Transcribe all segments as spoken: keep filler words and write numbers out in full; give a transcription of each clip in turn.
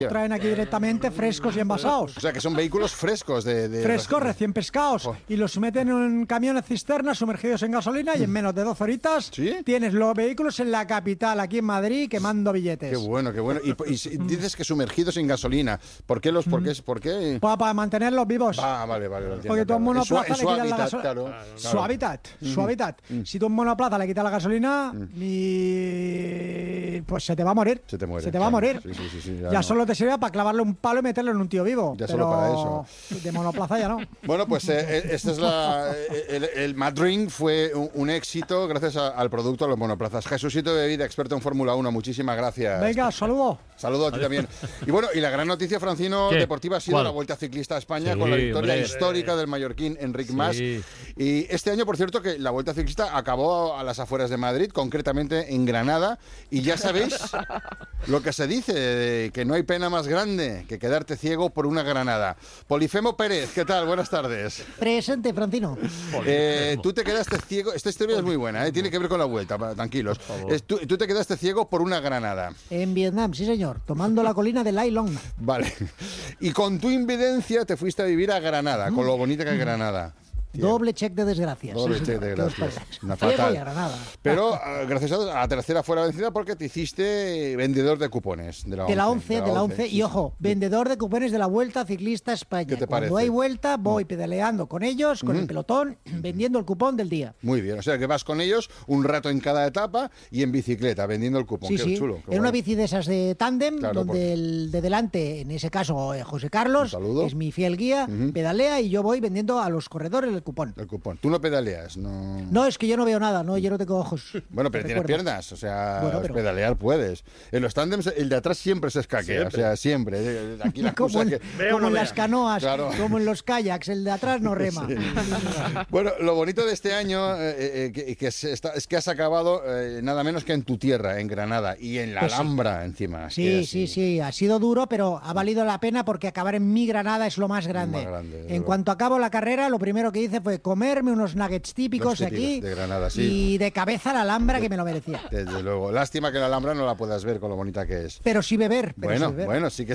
traen aquí directamente frescos y envasados. O sea, que son vehículos frescos de... de frescos, de... recién pescados. Oh. Y los meten en un camión de cisterna sumergidos en gasolina y en menos de doce horitas ¿Sí? tienes los vehículos en la capital, aquí en Madrid, quemando billetes. Qué bueno, qué bueno. Y, y dices que sumergidos en gasolina. ¿Por qué los...? ¿Por qué? ¿Por qué? Para, para mantenerlos vivos. Ah, vale, vale. Lo entiendo, porque tú en monoplaza su, le quitas la gasolina. Claro, claro. Su hábitat, mm. su hábitat. Mm. Si tú en monoplaza le quitas la gasolina, mm. y... pues se te va a morir. Se te muere. Se te va claro. a morir. Sí, sí, sí, sí, ya ya no. solo te sirve para clavarle un palo y meterlo en un tío vivo. Ya pero solo para eso. De monoplaza ya no. Bueno, pues eh, este es la... El, el Madrid fue un, un éxito gracias a, al producto de los monoplazas. Jesucito de Vida, experto en Fórmula uno, muchísimas gracias. Venga, saludo. Saludo a ti también. Y bueno, y la gran noticia, Francino, ¿Qué? deportiva ha sido ¿Cuál? la Vuelta Ciclista a España Sí, con la victoria hombre. histórica del mallorquín Enric Sí. Mas. Y este año, por cierto, que la Vuelta Ciclista acabó a las afueras de Madrid, concretamente en Granada. Y ya sabéis lo que se dice, que no hay pena más grande que quedarte ciego por una granada. Polifemo Pérez, ¿qué tal? Buenas tardes. Presente, Francino. Eh, tú te quedaste ciego, esta historia es muy buena, ¿eh? Tiene que ver con la Vuelta, tranquilos. Es, tú, tú te quedaste ciego por una granada. En Vietnam, sí señor, tomando la colina de Lai Long. Vale. Y con tu invidencia te fuiste a vivir a Granada, con lo bonita que es Granada. Tío. Doble check de desgracias. Doble sí, check señor. de desgracias. Una Ciego fatal. y a Granada. Pero uh, gracias a Dios, a la tercera fue la vencida porque te hiciste vendedor de cupones. De la De la once. once, de la once. Y ojo, vendedor de cupones de la Vuelta Ciclista a España. ¿Qué te Cuando parece? hay vuelta, voy pedaleando con ellos, con Mm. el pelotón, vendiendo el cupón del día. Muy bien, o sea que vas con ellos un rato en cada etapa y en bicicleta, vendiendo el cupón. Sí, Qué sí. chulo. qué En una guay. bici de esas de tándem, Claro, donde porque- el de delante, en ese caso eh, José Carlos, Un saludo. es mi fiel guía, Ujú. pedalea y yo voy vendiendo a los corredores el cupón. El cupón. Tú no pedaleas, no... No, es que yo no veo nada, no, yo no tengo ojos. Bueno, pero Te tienes recuerdo. piernas, o sea, Bueno, pero- pedalear puedes. En los tándems, el de atrás siempre se escaquea, o sea, siempre. Eh, Aquí la Como cosa en, que... Veo, como no en vea. las canoas, Claro. como en los kayaks, el de atrás no rema. Sí. Bueno, lo bonito de este año eh, eh, que, que se está- es que has acabado eh, nada menos que en tu tierra, en Granada, y en la Pues sí. Alhambra encima. Es Sí, que sí, así- sí, ha sido duro, pero ha valido la pena porque acabar en mi Granada es lo más grande. más grande, desde en luego. cuanto acabo la carrera, lo primero que hice fue comerme unos nuggets típicos Los típicos aquí de Granada, sí. y de cabeza a la Alhambra que me lo merecía. Desde luego. Lástima que la Alhambra no la puedas ver con lo bonita que es. Pero sí beber. Pero Bueno, sí beber. bueno, sí que...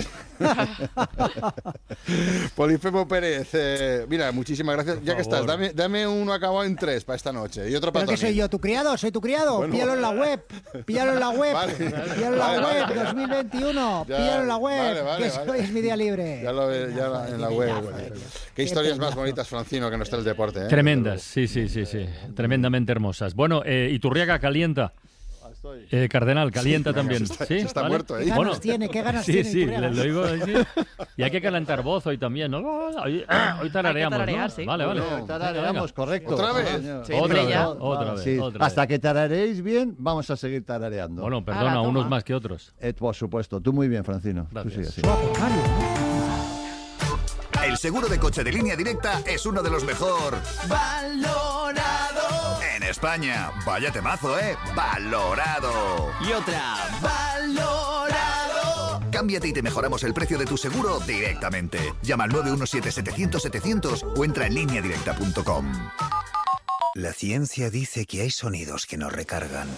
Polifemo Pérez, eh, mira, muchísimas gracias. Ya que estás, favor. dame, dame uno acabado en tres para esta noche y otro para ¿Pero qué soy Tony. yo, tu criado? ¿Soy tu criado? Bueno. Píllalo en la web, píllalo en la web, Vale. píllalo en la Vale, web, vale. dos mil veintiuno, Ya, píllalo en la web, vale, vale, que vale. hoy es mi día libre. Ya lo ve- ya la- en la web. pedazo, Qué historias más pedazo. bonitas, Francino, que nos trae el deporte. ¿eh? Tremendas, sí, sí, sí, sí. Tremendamente hermosas. Bueno, eh, Iturriaga calienta. Eh, Cardenal, calienta también. se está- ¿Sí? se está ¿Vale? muerto ahí. ¿Qué ganas tiene? ¿Qué ganas sí, tiene Sí, Iturriaga? le, lo digo así. Y hay que calentar voz hoy también, ¿no? Hoy, ah, hoy tarareamos, Hay que tararear, ¿no? sí. Vale, vale. Bueno, Tarareamos, correcto. ¿Otra vez? Sí, Otra hombre, vez, ya. otra vez, Sí, otra vez. hasta que tarareéis bien, vamos a seguir tarareando. Bueno, perdona, Ala, toma. unos más que otros. Eh, por supuesto, tú muy bien, Francino. Gracias. Tú sigue así. Suave, Mario, ¿no? El seguro de coche de Línea Directa es uno de los mejor valorado en España. Vaya temazo, ¿eh? Valorado. Y otra, valorado. Cámbiate y te mejoramos el precio de tu seguro directamente. Llama al nueve uno siete, setecientos, setecientos o entra en línea directa punto com. La ciencia dice que hay sonidos que nos recargan.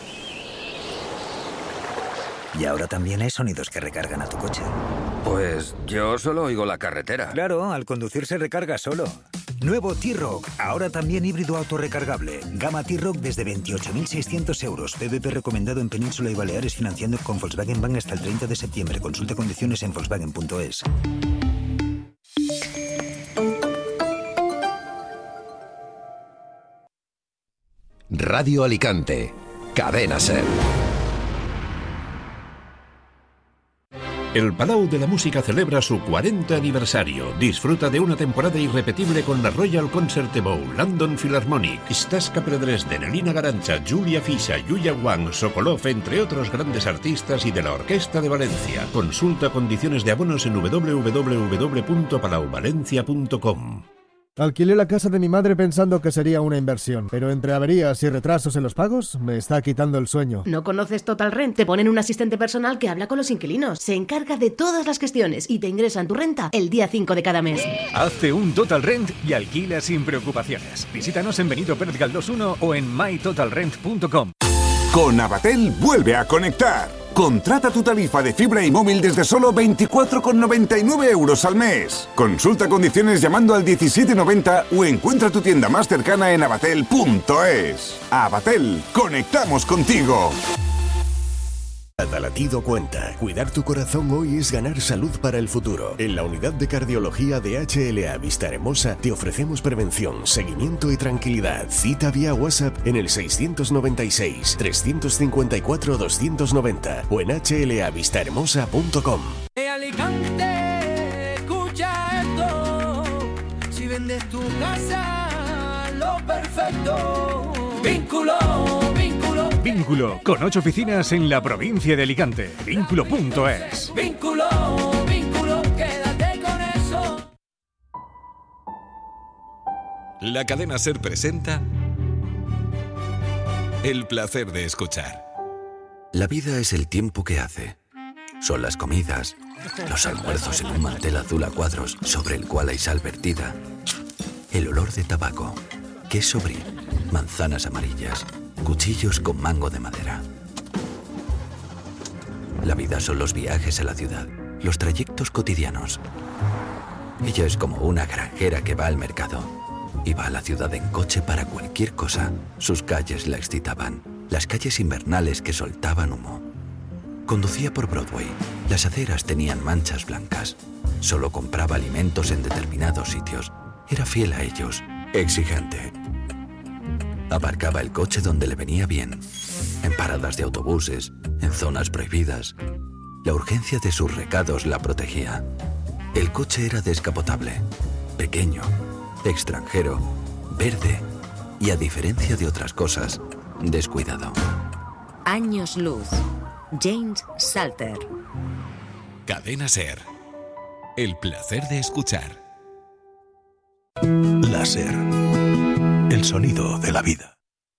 Y ahora también hay sonidos que recargan a tu coche. Pues yo solo oigo la carretera. Claro, al conducir se recarga solo. Nuevo T-Rock, ahora también híbrido autorrecargable. Gama T-Rock desde veintiocho mil seiscientos euros. P V P recomendado en Península y Baleares financiando con Volkswagen Bank hasta el treinta de septiembre. Consulta condiciones en volkswagen punto es. Radio Alicante, Cadena SER. El Palau de la Música celebra su cuarenta aniversario. Disfruta de una temporada irrepetible con la Royal Concert Bowl, London Philharmonic, Staska Predresden, Elina Garancha, Julia Fischer, Yuya Wang, Sokolov, entre otros grandes artistas y de la Orquesta de Valencia. Consulta condiciones de abonos en doble u doble u doble u punto palau valencia punto com. Alquilé la casa de mi madre pensando que sería una inversión, pero entre averías y retrasos en los pagos me está quitando el sueño. ¿No conoces Total Rent? Te ponen un asistente personal que habla con los inquilinos, se encarga de todas las gestiones y te ingresan tu renta el día cinco de cada mes. Hazte un Total Rent y alquila sin preocupaciones. Visítanos en Benito Pérez Galdós uno o en my total rent punto com. Con Avatel vuelve a conectar. Contrata tu tarifa de fibra y móvil desde solo veinticuatro con noventa y nueve euros al mes. Consulta condiciones llamando al diecisiete noventa o encuentra tu tienda más cercana en avatel punto es. Avatel, conectamos contigo. Cada latido cuenta. Cuidar tu corazón hoy es ganar salud para el futuro. En la unidad de cardiología de H L A Vistahermosa te ofrecemos prevención, seguimiento y tranquilidad. Cita vía WhatsApp en el seiscientos noventa y seis, trescientos cincuenta y cuatro, doscientos noventa o en h l a vistahermosa punto com. Alicante, escucha esto. Si vendes tu casa, lo perfecto. Vínculo, vínculo. Vínculo, con ocho oficinas en la provincia de Alicante. Vínculo punto es. Vínculo, vínculo, quédate con eso. La cadena SER presenta El placer de escuchar. La vida es el tiempo que hace. Son las comidas, los almuerzos en un mantel azul a cuadros sobre el cual hay sal vertida, el olor de tabaco, queso brie, manzanas amarillas, cuchillos con mango de madera. La vida son los viajes a la ciudad, los trayectos cotidianos. Ella es como una granjera que va al mercado y va a la ciudad en coche para cualquier cosa. Sus calles la excitaban, las calles invernales que soltaban humo. Conducía por Broadway, las aceras tenían manchas blancas. Solo compraba alimentos en determinados sitios. Era fiel a ellos, exigente. Aparcaba el coche donde le venía bien, en paradas de autobuses, en zonas prohibidas. La urgencia de sus recados la protegía. El coche era descapotable, pequeño, extranjero, verde y, a diferencia de otras cosas, descuidado. Años luz. James Salter. Cadena SER. El placer de escuchar. La SER. El sonido de la vida.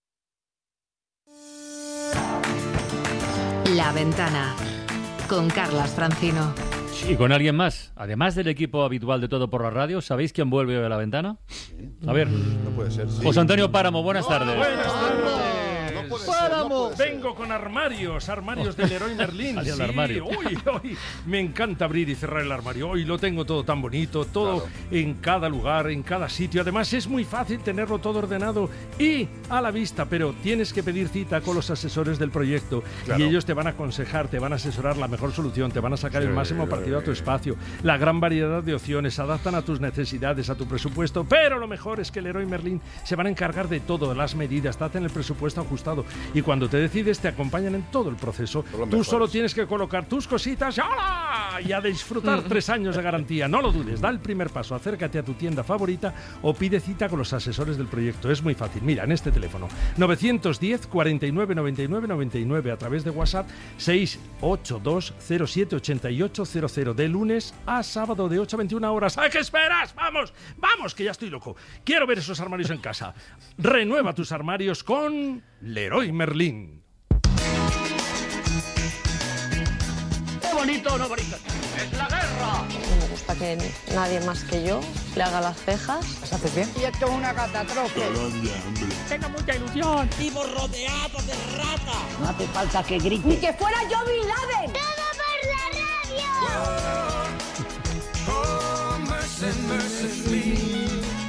La Ventana, con Carlas Francino. Y con alguien más, además del equipo habitual de Todo por la Radio, ¿sabéis quién vuelve a La Ventana? A ver. No puede ser. Sí. José Antonio Páramo, buenas tardes. Buenas tardes. No puede Páramo. ser, no puede Vengo con armarios, armarios de Leroy Merlin. Salió el Sí, armario. Uy, uy, me encanta abrir y cerrar el armario. Hoy lo tengo todo tan bonito, todo Claro. en cada lugar, en cada sitio. Además es muy fácil tenerlo todo ordenado y a la vista, pero tienes que pedir cita con los asesores del proyecto. Claro. Y ellos te van a aconsejar, te van a asesorar la mejor solución, te van a sacar Sí, el máximo partido a tu espacio. La gran variedad de opciones se adaptan a tus necesidades, a tu presupuesto, pero lo mejor es que Leroy Merlin se van a encargar de todo, las medidas, te hacen el presupuesto ajustado y cuando te decides te acompañan en todo el proceso. Tú mejores. solo tienes que colocar tus cositas ¡hola! Y a disfrutar tres años de garantía. No lo dudes, da el primer paso, acércate a tu tienda favorita o pide cita con los asesores del proyecto. Es muy fácil, mira, en este teléfono novecientos diez, cuarenta y nueve, noventa y nueve, noventa y nueve, a través de WhatsApp seis ocho dos cero siete ocho ocho cero cero, de lunes a sábado de ocho a veintiuna horas. ¿A qué esperas? ¡Vamos! ¡Vamos! Que ya estoy loco. Quiero ver esos armarios en casa. Renueva tus armarios con Leroy Merlin. ¡Qué bonito, no bonito! ¡Es la guerra! Me gusta que nadie más que yo le haga las cejas. ¿Las haces bien? Y esto es una catástrofe. Tengo mucha ilusión. Vivo rodeado de ratas. No hace falta que grite. Ni que fuera yo Bin Laden. ¡Todo por la radio! Oh, mercy, mercy me.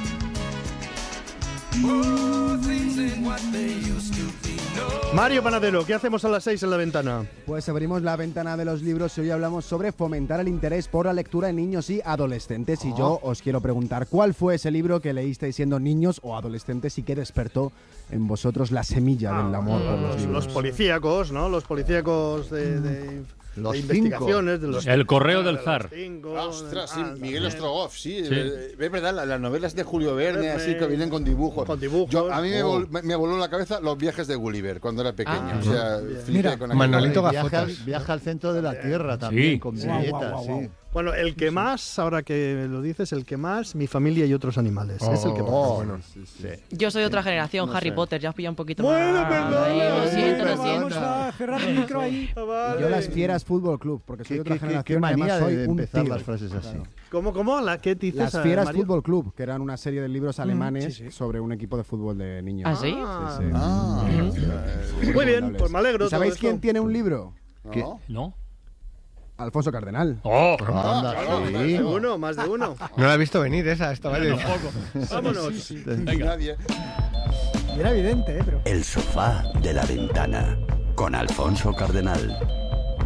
Oh, things ain't what they used to be. No. Mario Panadero, ¿qué hacemos a las seis en La Ventana? Pues abrimos la ventana de los libros y hoy hablamos sobre fomentar el interés por la lectura en niños y adolescentes. Y Oh. yo os quiero preguntar, ¿cuál fue ese libro que leísteis siendo niños o adolescentes y que despertó en vosotros la semilla del amor por los Los, libros? los policíacos, ¿no? Los policíacos de, de, Los de cinco. investigaciones. De los, El correo del de los zar. cinco, Ostras, sí, ah, Miguel también. Ostrogoff, sí. Sí. Eh, Es verdad, la- las novelas de Julio Verne, Verne, así que vienen con dibujos. con dibujos. Yo- a mí me, Oh. vol- me- me voló la cabeza los viajes de Gulliver cuando era pequeño. Ah, o sea, bien. flipé Mira, con aquello. Manolito Gafotas. viaja, al- viaja al centro de la Tierra también, Sí. con Guau, viñetas, guau, guau, sí. Bueno, el que más, ahora que lo dices, el que más, mi familia y otros animales. Es el que más. Oh, Bueno. sí, sí. Yo soy otra generación, No Harry sé. Potter, ya os pilla un poquito Bueno, más. perdón, Ay, lo siento, lo perdón. siento. Vamos a cerrar el micro ahí. Ah, vale. Yo las Fieras Fútbol Club, porque soy ¿Qué, otra qué- qué- generación qué y manía además soy de un empezar tigre. las frases así? ¿Cómo, cómo? ¿La, ¿Qué dices, Las Fieras Mario? Fútbol Club, que eran una serie de libros alemanes sí, sí. sobre un equipo de fútbol de niños. ¿Ah, sí? sí, sí. Ah. Sí. Muy bien, pues me alegro. ¿Y ¿Sabéis todo quién esto. tiene un libro? ¿No? ¿No? Alfonso Cardenal. ¡Oh! Ah, claro, sí. Más de uno, más de uno. No la he visto venir esa, esta vez. Vámonos. Sí, sí. Venga. Nadie. Era evidente, ¿eh? Pero... El sofá de la ventana con Alfonso Cardenal.